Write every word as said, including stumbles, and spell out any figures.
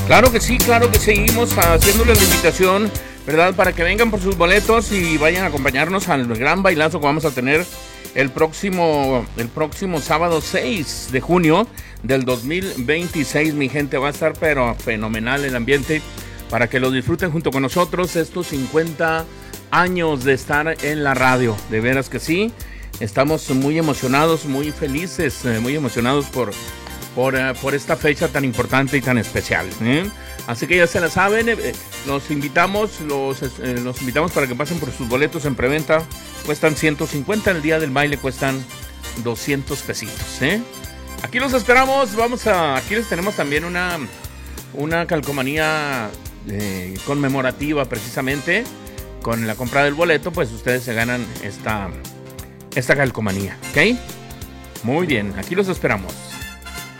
Claro que sí, claro que seguimos haciéndoles la invitación, ¿verdad? Para que vengan por sus boletos y vayan a acompañarnos al gran bailazo que vamos a tener el próximo, el próximo sábado seis de junio del dos mil veintiséis, mi gente. Va a estar pero fenomenal el ambiente para que lo disfruten junto con nosotros estos cincuenta años de estar en la radio. De veras que sí, estamos muy emocionados, muy felices, muy emocionados por... Por, uh, por esta fecha tan importante y tan especial, ¿eh? Así que ya se la saben, eh, los invitamos, los, eh, los invitamos para que pasen por sus boletos en preventa. Cuestan ciento cincuenta, el día del baile cuestan doscientos pesitos, ¿eh? Aquí los esperamos, vamos a, aquí les tenemos también una, una calcomanía eh, conmemorativa precisamente. Con la compra del boleto, pues ustedes se ganan esta, esta calcomanía, ¿ok? Muy bien, aquí los esperamos.